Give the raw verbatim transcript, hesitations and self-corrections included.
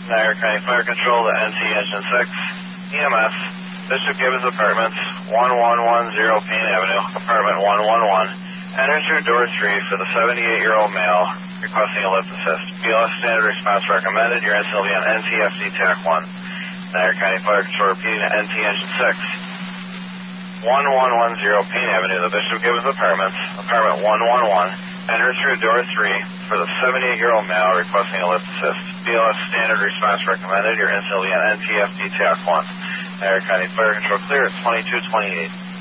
Niagara County Fire Control to N T Engine six, E M S, Bishop Gibbons Apartments, one one one zero Payne Avenue, Apartment one one one. Enter through door three for the seventy-eight-year-old male requesting a lift assist. B L S standard response recommended. Your incident will be on N T F C TAC one. Niagara County Fire Control repeating to N T Engine six, one one one zero Payne Avenue, the Bishop Gibbons Apartments, Apartment one one one. Enter through door three for the seventy-eight-year-old male requesting a lift assist. B L S standard response recommended. Your incident will be on N T F C TAC one. Niagara County Fire Control clear at twenty-two twenty-eight.